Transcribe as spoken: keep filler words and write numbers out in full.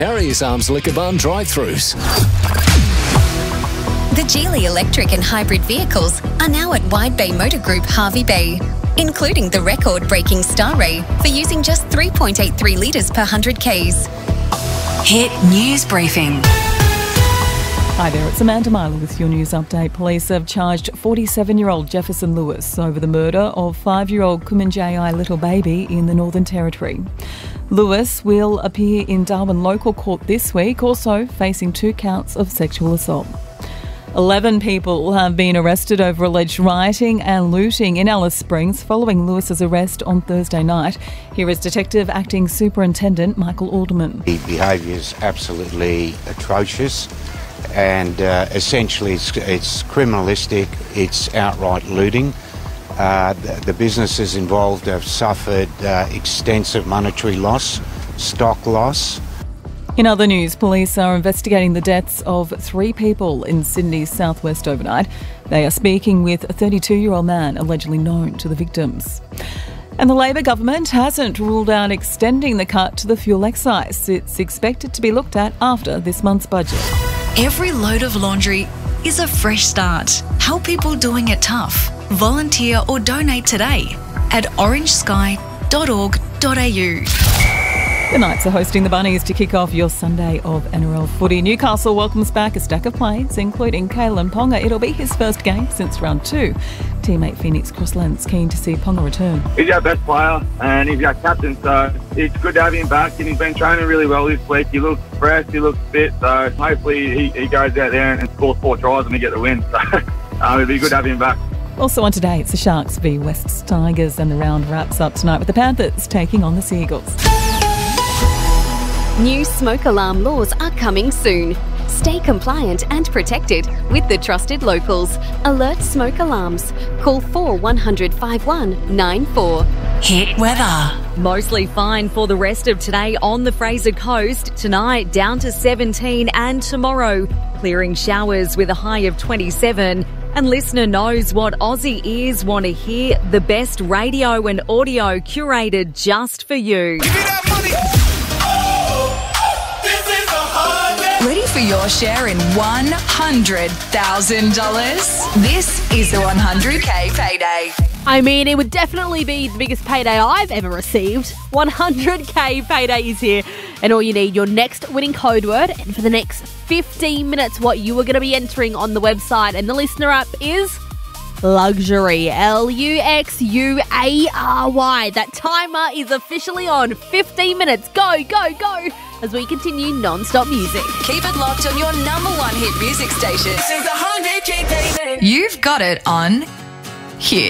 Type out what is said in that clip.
Harry's Arms Liquor Barn drive-thrus. The Geely electric and hybrid vehicles are now at Wide Bay Motor Group Harvey Bay, including the record-breaking Star Ray for using just three point eight three litres per one hundred kays. Hit News Briefing. Hi there, it's Amanda Myler with your news update. Police have charged forty-seven-year-old Jefferson Lewis over the murder of five-year-old Kumanjayi little baby in the Northern Territory. Lewis will appear in Darwin local court this week, also facing two counts of sexual assault. Eleven people have been arrested over alleged rioting and looting in Alice Springs following Lewis's arrest on Thursday night. Here is Detective Acting Superintendent Michael Alderman. The behaviour is absolutely atrocious. And uh, essentially it's, it's criminalistic, it's outright looting. Uh, the, the businesses involved have suffered uh, extensive monetary loss, stock loss. In other news, police are investigating the deaths of three people in Sydney's southwest overnight. They are speaking with a thirty-two-year-old man allegedly known to the victims. And the Labor government hasn't ruled out extending the cut to the fuel excise. It's expected to be looked at after this month's budget. Every load of laundry is a fresh start. Help people doing it tough. Volunteer or donate today at orange sky dot org dot a u. The Knights are hosting the Bunnies to kick off your Sunday of N R L footy. Newcastle welcomes back a stack of players, including Kalen Ponga. It'll be his first game since round two. Teammate Phoenix Crossland's keen to see Ponga return. He's our best player and he's our captain, so it's good to have him back, and he's been training really well this week. He looks fresh, he looks fit, so hopefully he, he goes out there and scores four tries and we get the win. So um, it'd be good to have him back. Also on today, it's the Sharks v Wests Tigers, and the round wraps up tonight with the Panthers taking on the Seagulls. New smoke alarm laws are coming soon. Stay compliant and protected with the trusted locals. Alert smoke alarms. Call four one hundred five one nine four. Hit weather. Mostly fine for the rest of today on the Fraser Coast. Tonight down to seventeen, and tomorrow clearing showers with a high of twenty-seven. And listener knows what Aussie ears want to hear. The best radio and audio curated just for you. Give me that money. Ready for your share in one hundred thousand dollars? This is the one hundred K payday. I mean, it would definitely be the biggest payday I've ever received. one hundred K payday is here. And all you need, your next winning code word. And for the next fifteen minutes, what you are going to be entering on the website and the listener app is luxury. L U X U A R Y. That timer is officially on. fifteen minutes. Go, go, go. As we continue non-stop music. Keep it locked on your number one hit music station. This is one hundred K payday. You've got it on Hit.